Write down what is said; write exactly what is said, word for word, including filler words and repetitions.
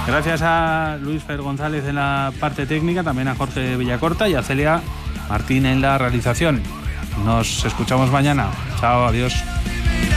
Gracias a Luis Fer González en la parte técnica, también a Jorge Villacorta y a Celia Martín en la realización. Nos escuchamos mañana. Chao, adiós.